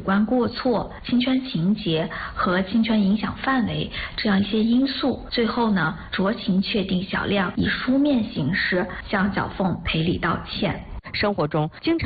观过错、侵权情节和侵权影响范围这样一些因素，最后呢，酌情确定小亮以书面形式向小凤赔礼道歉。 生活中经常